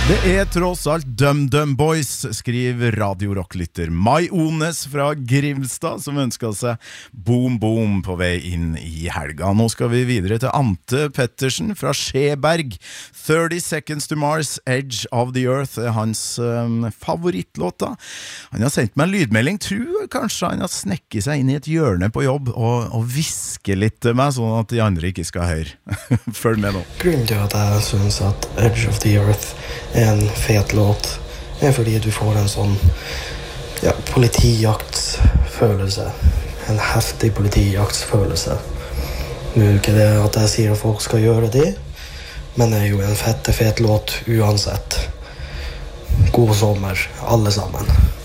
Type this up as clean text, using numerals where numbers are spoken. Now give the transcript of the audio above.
Det tross alt Dum Boys, skriver radiorocklytter Mai Ones fra Grimstad, som ønsker seg Boom Boom på vei inn i helga. Nå skal vi videre til Ante Pettersen fra Skjeberg. 30 Seconds to Mars, Edge of the Earth hans favorittlåta. Han har sendt meg en lydmelding, tror kanskje han har snekket seg inn i et hjørne på jobb og visker litt til meg, sånn at de andre ikke skal høre. Følg med nå. Grunnen til at jeg synes at Edge of the Earth en fet låt fordi du får en sånn politijaktsfølelse, en heftig politijaktsfølelse. Nå ikke det at jeg sier at folk skal gjøre det, men det jo en fet låt uansett. God sommer, alle sammen.